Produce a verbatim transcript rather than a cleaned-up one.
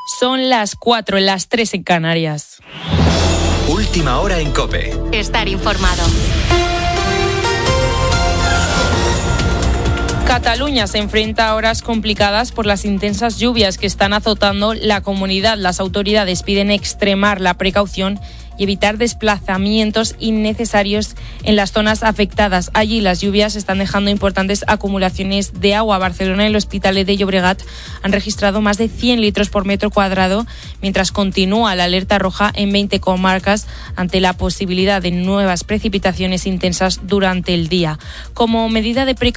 Son las cuatro, las tres en Canarias. Última hora en COPE. Estar informado. Cataluña se enfrenta a horas complicadas por las intensas lluvias que están azotando la comunidad. Las autoridades piden extremar la precaución y evitar desplazamientos innecesarios en las zonas afectadas. Allí las lluvias están dejando importantes acumulaciones de agua. Barcelona y el Hospitalet de Llobregat han registrado más de cien litros por metro cuadrado, mientras continúa la alerta roja en veinte comarcas ante la posibilidad de nuevas precipitaciones intensas durante el día. Como medida de precaución,